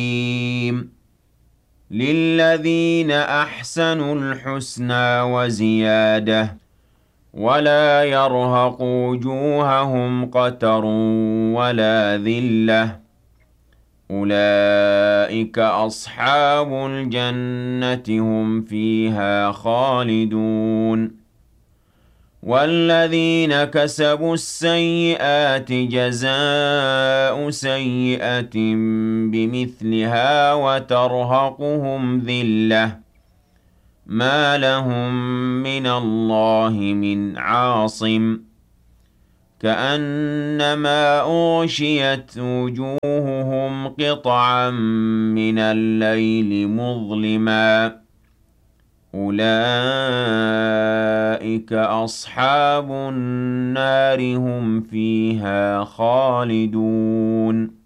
لِلَّذِينَ أَحْسَنُوا الْحُسْنَىٰ وَزِيَادَةٌ وَلَا يَرْهَقُ وُجُوهَهُمْ قَتَرٌ وَلَا ذِلَّةٌ ۚ أُولَٰئِكَ أَصْحَابُ الْجَنَّةِ ۖ هُمْ فِيهَا خَالِدُونَ وَالَّذِينَ كَسَبُوا السَّيِّئَاتِ جَزَاءُ سَيِّئَةٍ بِمِثْلِهَا وَتَرْهَقُهُمْ ذِلَّةٌ ۖ مَّا لَهُم مِّنَ اللَّهِ مِنْ عَاصِمٍ ۖ كَأَنَّمَا أُغْشِيَتْ وُجُوهُهُمْ قِطَعًا مِّنَ اللَّيْلِ مُظْلِمًا ۚ أُولَٰئِكَ أَصْحَابُ النَّارِ ۖ هُمْ فِيهَا خَالِدُونَ